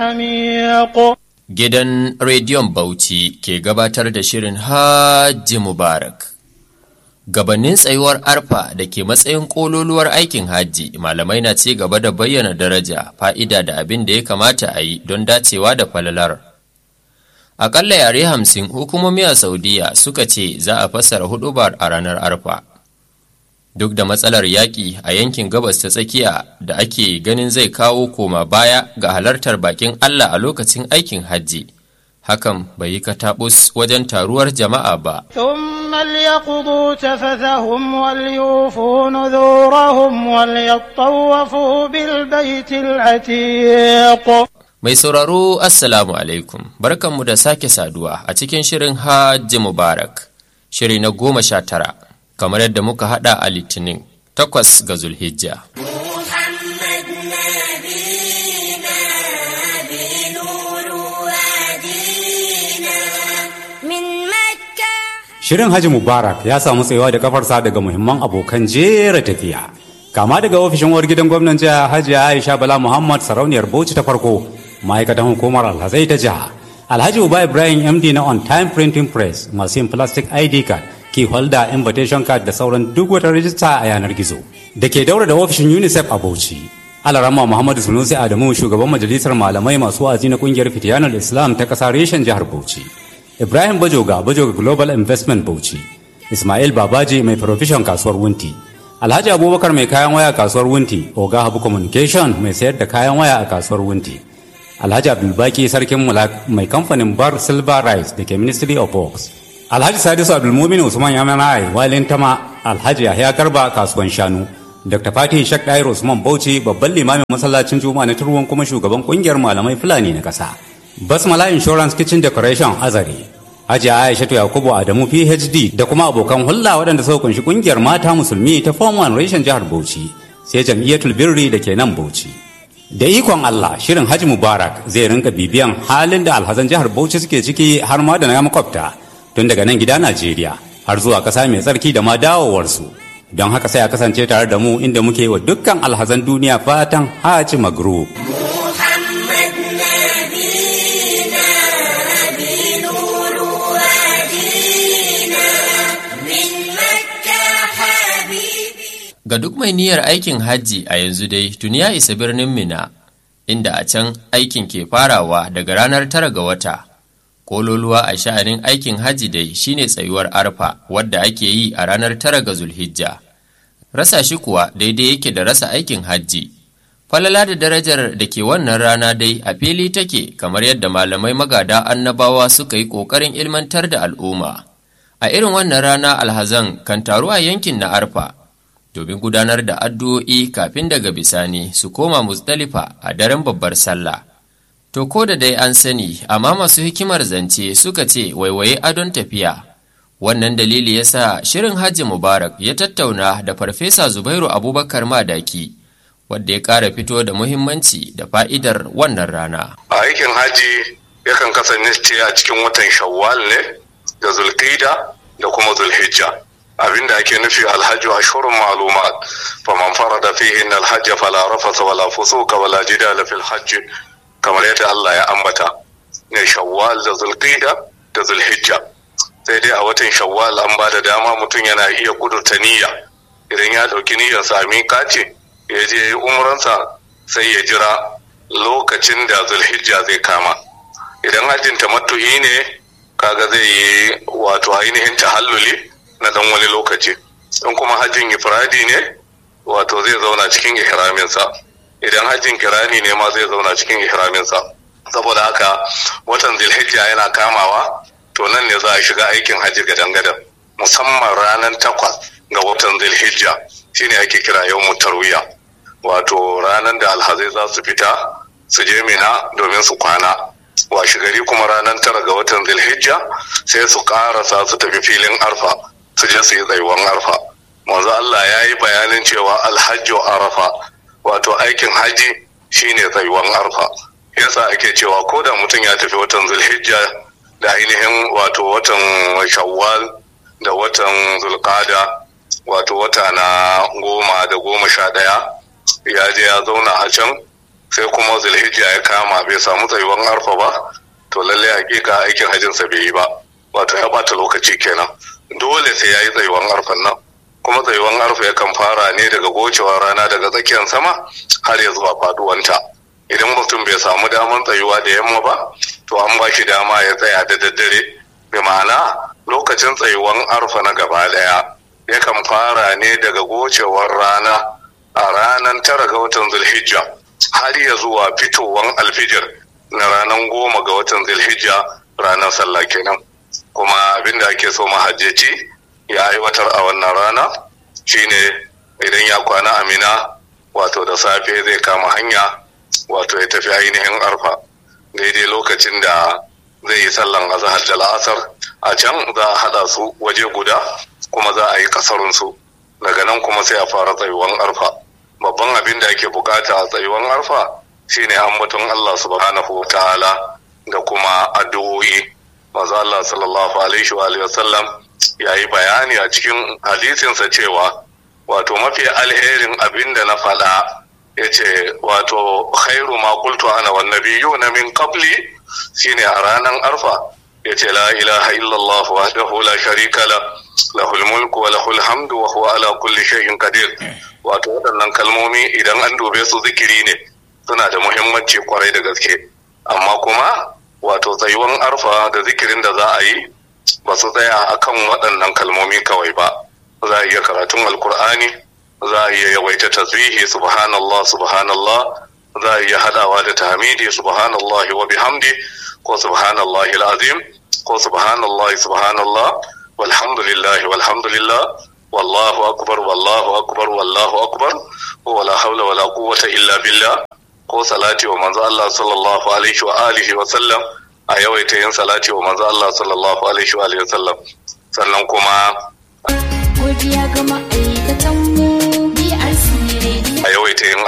Gidan Rediyon Bauchi ke gabatar da shirin Hajji Mubarak. Gabanin tsayuwar arfa da ke matsayin ƙololuwar aikin hajji, malamai na ci gaba da bayyana daraja, fa'ida da abin da ya kamata a yi don dacewa da falalar. Aƙalla yare 50 hukumomi a Saudiya suka ce za a fassara huɗubar a ranar arfa. Duk da matsalar yaƙi a yankin gabas ta tsakiya da ake ganin zai kawo koma baya ga halartar bakin Allah a lokacin aikin hajji, hakan bai yi kataɓus wajen taruwar jama'a ba. ثم ليقضوا تفثهم وليوفوا نذورهم وليطوفوا بالبيت العتيق. Mai sauraro Assalamu alaikum, barkanmu da sake saduwa a cikin shirin Hajji Mubarak, shiri na 19, kamar yadda muka hada a Litinin 8 ga Zulhijja. Shirin Hajji Mubarak ya samu tsayawa da kafarsa daga muhimman abokan jera tafiya. Kama daga ofishin uwar gidan gwamnan jiha Hajiya Aisha Bala Muhammad sarauniyar Bauchi ta farko, ma'aikatan hukumar Alhazai ta jiha, Alhaji Uba Ibrahim MD na On Time Printing Press, masu yin plastic ID card, key holder, invitation card da sauran duk wata rajista a yanar gizo. Da ke daura da ofishin UNICEF a Bauchi. Alarama Muhammadu Sunusi Adamu, shugaban majalisar malamai masu wa'azi na kungiyar Fitiyanar Islam ta ƙasa reshen jihar Bauchi. Ibrahim Bajoga Global Investment Bauchi, Ismail Babaji mai profession kasuwar Wunti, Alhaji Abubakar mai kayan waya kasuwar Wunti, Oga Habu Communication mai sayar da kayan waya a kasuwar Wunti, Alhaji Abdulbaki Sarkin Mulak mai kamfanin Bar Silver Rice da ke Ministry of Works, Alhaji Sadisu Abdulmumin Usman Yamanai Walin Tama, Alhaji Yahya Garba kasuwan Shanu, Dr. Fatih Shak Dairo Usman Bauchi babban limamin masallacin Juma'a na Turwan kuma shugaban kungiyar malamai Fulani na ƙasa. Basmala Insurance Kitchen Decoration Azare, Hajiya Aishatu Yakubu Adamu PhD da kuma abokan hulɗa waɗanda suka kunshi ƙungiyar mata musulmi ta Form 1 reshen jihar Bauchi, sai Jam'iyyatul Birri da ke nan Bauchi. Da ikon Allah, shirin Hajji Mubarak zai rinka bibiyan halin da alhazan jihar Bauchi suke ciki har ma da na makwabta, tun daga nan gida Najeriya har zuwa ƙasa mai tsarki da ma dawowarsu. Don haka sai a kasance tare da mu inda muke wa dukkan alhazan duniya fatan Hajji Mabrur. Ga duk mai niyyar aikin hajji a yanzu dai tuni ya isa birnin Mina, inda a can aikin ke farawa daga ranar 9 ga wata. Kololuwa a sha'anin aikin hajji dai shine tsayuwar arfa wadda ake yi a ranar 9 ga Zulhijja. Rasa shi kuwa daidai yake da rasa aikin hajji. Falala da darajar da ke wannan rana dai a fili take kamar yadda malamai magada annabawa suka yi ƙoƙarin ilmantar da al'umma. A irin wannan rana alhazan kan taru a yankin na arfa domin gudanar da addu'o'i kafin daga bisani su koma Muzdalifa a daren babbar sallah. To ko da dai an sani, amma masu hikimar zance suka ce waiwaye adon tafiya. Wannan dalili ya sa shirin Hajji Mubarak ya tattauna da Farfesa Zubairu Abubakar Madaki, wadda ya ƙara fito da muhimmanci da fa'idar wannan rana. Aikin hajji yakan kasance a cikin watan Shawwal ne da Zulqa'da da kuma Zulhijja. Abinda ake nufi alhajju ashhurun ma'lumat faman farada fihinna alhajj fala rafasa wala fusuqa wala jidala fil hajj, kamar yadda Allah ya ambata ne Shawwal da Zulqa'da da Zulhijja. Sai dai a watan Shawwal an bada dama mutum yana iya kudurta niyya, idan ya dauki niyyar sa miƙati ya je umransa sai ya jira lokacin da Zulhijja zai kama. Idan hajjin tamattu'i ne kaga zai yi wato ainihin tahalluli na dan wani lokaci, in kuma hajjin ifradi ne wato zai zauna cikin ihraminsa, idan hajjin kirani ne ma zai zauna cikin ihraminsa. Saboda haka watan Zulhijja yana kamawa, to nan ne za a shiga aikin hajji gadan-gadan, musamman ranar 8 ga watan Zulhijja shine ake kira yawmut tarwiya, wato ranar da alhazai za su fita su je Mina domin su kwana. Washe gari kuma ranar 9 ga watan Zulhijja sai su karasa su tafi filin Arfa su je su yi tsayuwan Arfa. Manzo Allah ya yi bayanin cewa alhajju Arafa, wato aikin haji shine tsayuwan Arfa. Yasa ake cewa ko da mutum ya tafi watan Zulhijja da ainihin wato watan Shawwal da watan Zulqa'da, wato wata na 10 da 11, ya je ya zauna a can sai kuma zulhijja ya kama bai samu tsayuwan arfa ba, to lalle hakika aikin hajjinsa bai yi ba, wato ya bata lokaci kenan. Dole sai ya yi tsayuwan arfan nan, kuma tsayuwan arfa yakan fara ne daga gocewar rana daga tsakiyar sama har ya zuwa faduwanta. Idan mutum bai samu daman tsayuwa da yamma ba, to an ba shi dama ya tsaya da daddare. Bi ma'ana lokacin tsayuwan arfa na gaba daya yakan fara ne daga gocewar rana a ranar 9 ga watan zulhijja har ya zuwa fitowan alfijir na ranar 10 ga watan zulhijja, ranar sallah kenan. Kuma abinda ake so mahajjaci ya aiwatar a wannan rana shine idan ya kwana a Mina, wato da safe zai kama hanya, wato ya tafi ainihin arfa daidai lokacin da zai yi sallan azhar da la'asar. A can za a hada su waje guda, kuma za a yi kasarunsu. Daga nan kuma sai a fara tsayuwan arfa. Babban abin da ake bukata a tsayuwan arfa shine ambaton Allah subhanahu wa ta'ala da kuma addu'o'i. Manzo Allah sallallahu alaihi wa sallam ya yi bayani a cikin hadisinsa cewa wato mafi alherin abin da na faɗa, ya ce wato khairu ma qultu ana wan nabiyyuna min qabli, shine a ranar arfa ya ce la ilaha illallah wahdahu la sharika la lahul mulku wa lahul hamdu wa huwa ala kulli shay'in qadir. Wato waɗannan kalmomi idan an dube su zikiri ne, suna da muhimmanci kwarai da gaske, amma kuma wato tsayuwan arfa da zikirin da za a yi ba su tsaya akan waɗannan kalmomi kawai ba. Za a iya karatun alkur'ani, za a iya yawaita tasbihi subhanallah subhanallah, za a iya hadawa da tahmidi subhanallah wa bihamdi, ko subhanallah alazim, ko subhanallah subhanallah, walhamdulillah walhamdulillah, wallahu akbar wallahu akbar wallahu akbar, wala hawla wala quwwata illa billah, ko salati wa manzo Allah sallallahu alaihi wa alihi wa sallam, a yawaita yin salati wa manzo Allah sallallahu alaihi wa alihi wa sallam. Sannan kuma a yawaita yin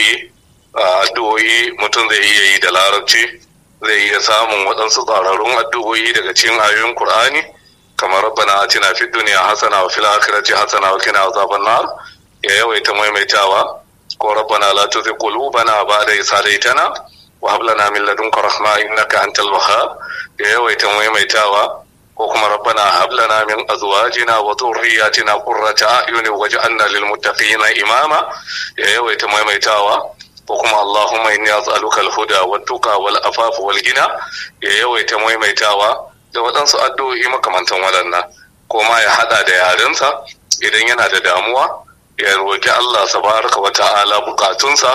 addu'o'i mutum zai iya yi da larabci, zai iya samun waɗansu tsararrun addu'o'i daga cikin ayoyin Qur'ani, kamar rabbana atina fid dunya hasana wa fil akhirati hasana wa qina azaban nar, ya yawaita maimaitawa, ko rabbana la tuzigh qulubana ba'da idh hadaytana wa hab lana min ladunka rahma innaka antal wahhab, ya yawaita maimaitawa, ko kuma rabbana hab lana min azwajina wa dhurriyyatina qurrata a'yun waj'alna lil muttaqina imama, ya yawaita maimaitawa, ko kuma allahumma inni as'aluka al huda wat tuqa wal afafa wal ghina, ya yawaita maimaitawa da waɗansu addu'o'i makamantan waɗannan. Ko ma ya hada da yarensa idan yana da damuwa, ya roki Allah tabaraka wa ta'ala bukatunsa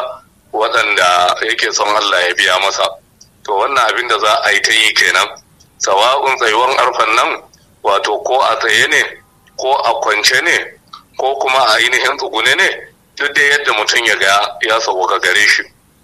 waɗanda yake son Allah ya biya masa. To wannan abin da za a yi ta yi kenan, sawa'un tsayuwan arfan nan wato ko a tsaye ne, ko a kwance ne, ko kuma a ainihin tsugune ne, duk da yadda mutum ya ga ya sauka gare shi.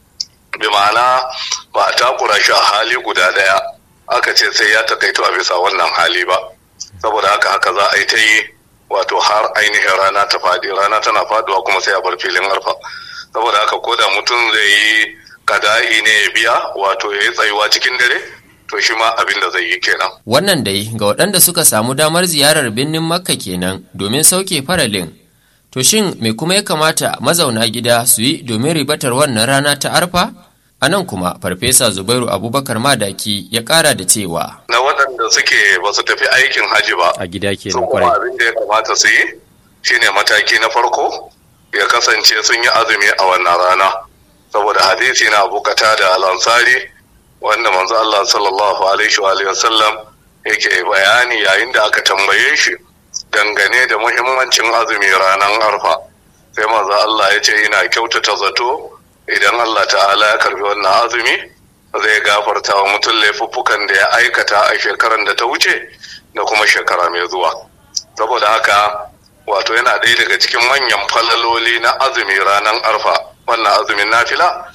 Bi ma'ana ba a takura shi a hali guda ɗaya aka ce sai ya takaito a bisa wannan hali ba. Saboda haka za a yi ta yi, wato har ainihin rana ta faɗi. Rana tana faduwa kuma sai a bar filin arfa. Saboda haka ko da mutum zai yi kada'i ne ya biya, wato ya yi tsayuwa cikin dare, to shi ma abin da zai yi kenan. Wannan dai ga waɗanda suka samu damar ziyarar birnin Makka kenan domin sauke faralin. To shin me kuma ya kamata mazauna gida su yi domin ribatar wannan rana ta arfa? A nan kuma Farfesa Zubairu Abubakar Madaki ya ƙara da cewa, na waɗanda suke ba su tafi aikin hajji ba a gida ke nan kwarai, abin da ya kamata su yi shine mataki na farko ya kasance sun yi azumi a wannan rana, saboda hadisi na Abu Qatada al-Ansari wanda manzo Allah sallallahu alaihi wa sallam yake bayani yayin da aka tambaye shi dangane da muhimmancin azumi ranar arfa, sai manzo Allah ya ce ina kyautata zato idan Allah ta'ala ya karbi wannan azumi zai gafarta wa mutum laifuffukan da ya aikata a shekaran da ta wuce da kuma shekara mai zuwa. Saboda haka wato yana ɗaya daga cikin manyan falaloli na azumi ranar arfa, wannan azumin nafila,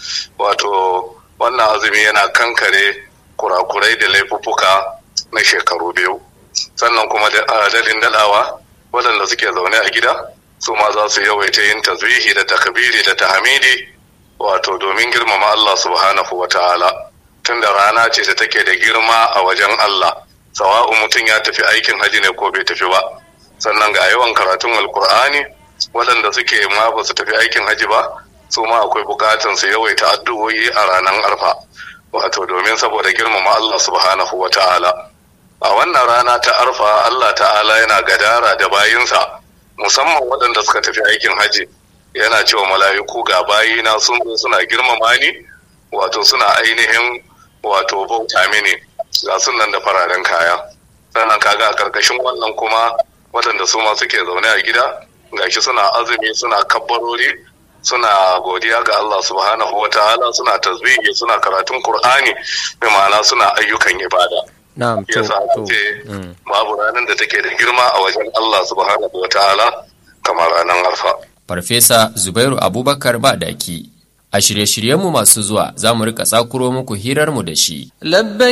wato wannan azumi yana kankare kurakurai da laifuffuka na shekaru biyu. Sannan kuma dalin dalawa waɗanda suke zaune a gida su ma za su yawaita yin tasbihi da takbiri da tahmidi, wato domin girmama Allah subhanahu wa ta'ala, tunda rana ce da take da girma a wajen Allah, sawa'un mutum ya tafi aikin haji ne ko bai tafi ba. Sannan ga yawan karatun alkur'ani, waɗanda suke ma ba su tafi aikin haji ba su ma akwai bukatun su yawaita addu'o'i a ranar arfa, wato domin saboda girmama Allah subhanahu wa ta'ala. A wannan rana ta arfa Allah ta'ala yana gadara da bayinsa, musamman waɗanda suka tafi aikin haji, yana cewa mala'iku ga bayina sun zo suna girmama ni, wato suna ainihin wato bauta mini, ga sunan da fararen kaya. Sannan kaga a karkashin wannan kuma waɗanda su ma suke zaune a gida gashi suna azumi, suna kabbarori, suna godiya ga Allah subhanahu wa ta'ala, suna tasbihi, suna karatun Qur'ani, bi ma'ana suna ayyukan ibada. Na'am, babu ranar da take da girma a wajen Allah subhanahu wa ta'ala kamar ranar Arfa. Farfesa Zubairu Abubakar Badaki, a shirye-shiryenmu masu zuwa za mu rika tsakuro muku hirarmu da shi.